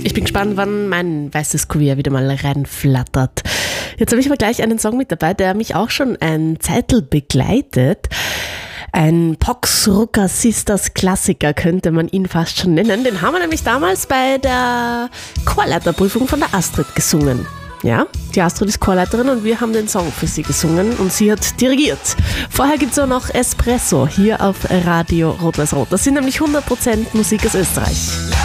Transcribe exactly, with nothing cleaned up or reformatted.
Ich bin gespannt, wann mein weißes Kuvert wieder mal reinflattert. Jetzt habe ich aber gleich einen Song mit dabei, der mich auch schon ein Zeitl begleitet. Ein Pox Rucker Sisters Klassiker könnte man ihn fast schon nennen. Den haben wir nämlich damals bei der Chorleiterprüfung von der Astrid gesungen. Ja, die Astrid ist Chorleiterin und wir haben den Song für sie gesungen und sie hat dirigiert. Vorher gibt es auch noch Espresso hier auf Radio Rot-Weiß-Rot. Das sind nämlich hundert Prozent Musik aus Österreich.